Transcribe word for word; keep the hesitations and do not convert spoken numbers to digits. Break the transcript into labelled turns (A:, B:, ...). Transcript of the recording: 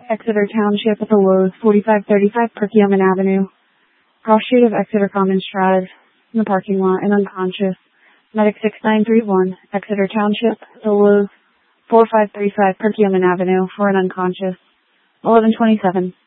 A: Exeter Township at the Lowe's, forty-five thirty-five Perkiomen Avenue. Cross street of Exeter Commons Drive, in the parking lot, and unconscious. Medic six nine three one, Exeter Township at the Lowe's, forty-five thirty-five Perkiomen Avenue, for an unconscious. eleven twenty-seven.